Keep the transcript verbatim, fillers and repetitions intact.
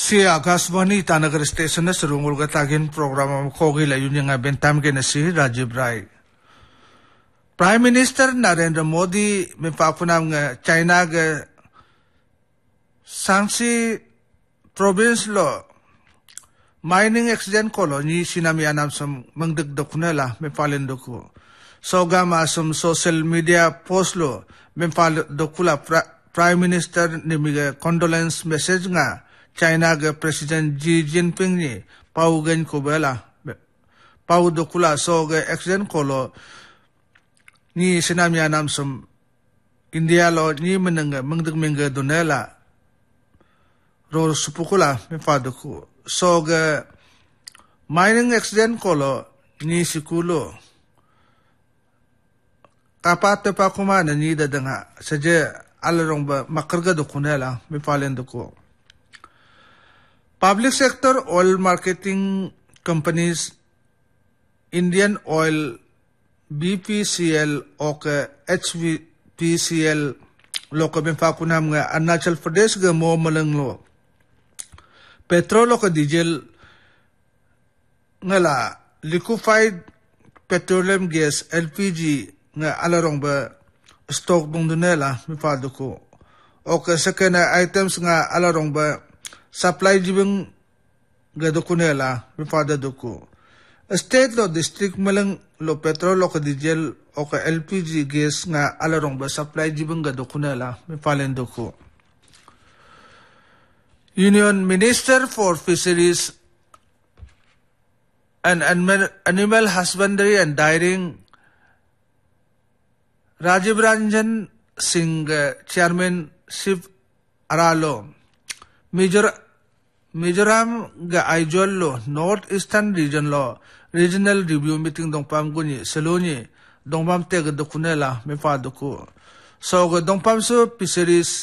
Si Akashvani Tanagar Station na surungol gatagin program kogi la yun yung bentam ke na si Rajiv Rai. Prime Minister Narendra Modi may papunam nga China ga Sangsi province lo mining accident colony sinamianam sam mangdagdak na la may palindoko. So gama sam social media post lo may palindokula Prime Minister ni mga condolence message nga China ga President Xi Jinping ni pau gan ko bela pau dokula so ga accident kolo ni sinamya nam som India lo ni menanga mangdag menga donela ro supukula me fadoku so ga mining accident kolo ni sikulo kapat pa kumana ni dadanga saje alarong ba makarga dokunela me falen doko. Public sector oil marketing companies, Indian Oil, B P C L o H P C L lo ka benfakunam nga Arunachal Pradesh ga mo malanglo. Petrol o diesel nga la liquefied petroleum gas L P G nga alarong ba stock dong dunela mi fado ko. O ka second items nga alarong ba supply jibang gado kunela mi fada doko. State lo district malang lo petrol o ka diesel o ka L P G gas nga alarong ba supply jibang gado kunela mi falen doko. Union Minister for Fisheries and Animal Husbandry and Dairying Rajiv Ranjan Singh Chairman Shiv Aralo Major Mizoram ga Aizol lo North Eastern Region lo Regional Review Meeting dongpam guni Saloni dongpam te ga dokunela me fa doko so ga dongpam so fisheries